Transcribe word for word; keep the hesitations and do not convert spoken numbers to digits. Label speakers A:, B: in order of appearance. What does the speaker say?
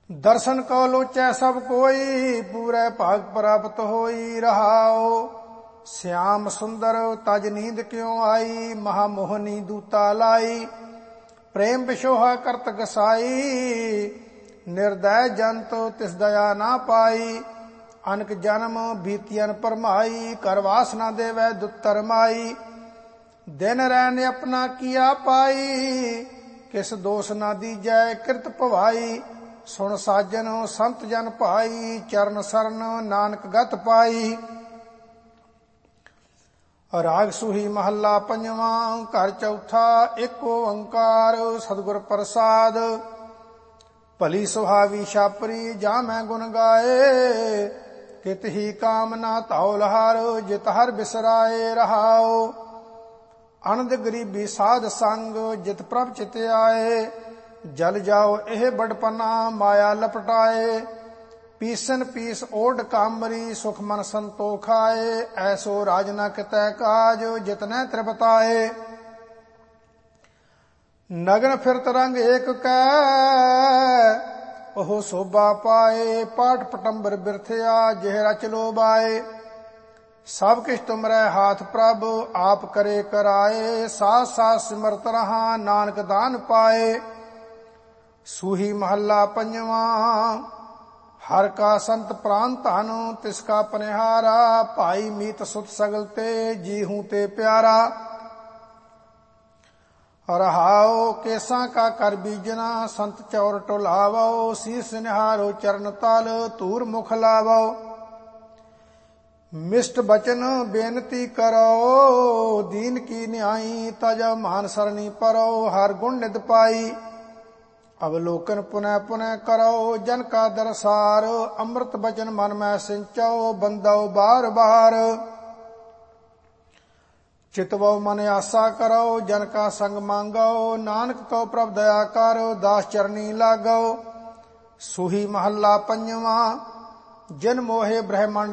A: दर्शन को लोचै सब कोई, पूरे भाग प्राप्त होई रहाओ। श्याम सुंदर तज नींद क्यों आई, महामोहनी दूता लाई। प्रेम विशोहा करत गसाई, निर्दय जंत तिस दया ना पाई। अनक जन्म बीतियन परमाई, कर वासना देवै दुत्तर माई। दिन रैन अपना किया पाई, किस दोष ना दीजै कृत भवाई। सुन साजन संत जन भाई, चरण सरन नानक गत पाई। राग सूही महला पंजवा, घर चौथा, एक ओंकार सतगुर प्रसाद। भली सुहावी छापरी जा मैं गुण गाए, कित ही कामना ताउल हार, जित हर बिसराए रहाओ। अनंद गरीबी साध संग, जित प्रभ चित आए। जल जाओ एह बड़पना, माया लपटाए। पीसन पीस ओढ़ कामरी, सुख मन संतोख आए। ऐसो राज न कितै काज, जितने त्रिपताए। नगन फिरत रंग एक कै, ओह शोभा पाए। पाठ पटंबर बिरथया, जेह रच लोबाए। सब किछ तुमरै हाथ प्रभ, आप करे कराए। साथ साथ सिमरत रहा, नानक दान पाए। सूही महला पंजवा, हर का संत प्राण धन, तिसका पनिहारा। भाई मीत सुत सगल ते, जीहू ते प्यारा। रहाओ केसा का कर बीजना, संत चौर टोलावो। शीस निहारो चरण तल, तूर मुख लावो। मिष्ट बचन बेनती करो, दीन की न्यायी। तज मान सरनी परो, हर गुण निध पाई। अवलोकन पुनः पुनः करो, जन का दरसार। अमृत बचन मन में सिंचो, बंदो बार बार। चितवो मन आशा करो, जन का संग मांगो। नानक तो प्रभ दया करो, दास चरनी लागो। सूही महला पंजवा, जिन मोहे ब्रह्मंड